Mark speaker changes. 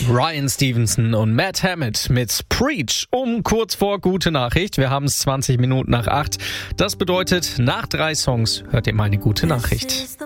Speaker 1: Ryan Stevenson und Matt Hammett mit Preach um kurz vor Gute Nachricht. Wir haben es 20 Minuten nach 8. Das bedeutet, nach 3 Songs hört ihr mal eine gute Nachricht.